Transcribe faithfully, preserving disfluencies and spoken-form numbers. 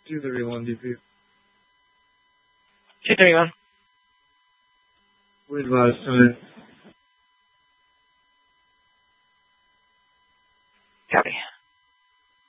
two thirty-one D P. two thirty-one. Wait about two minutes. Copy.